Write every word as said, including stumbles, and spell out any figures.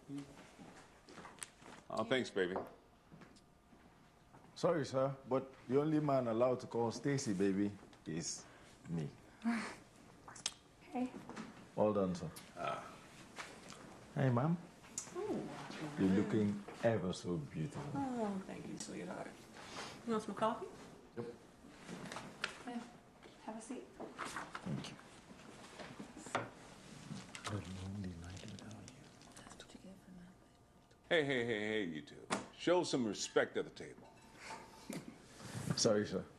Oh, thanks, baby. Sorry, sir, but the only man allowed to call Stacy baby is me. Okay. Well done, sir. Ah. Hey, ma'am. Ooh. You're looking ever so beautiful. Oh, thank you, sweetheart. You want some coffee? Yep. Yeah. Have a seat. Thank you. A lonely night without you. Hey, hey, hey, hey, you two. Show some respect at the table. Sorry, sir.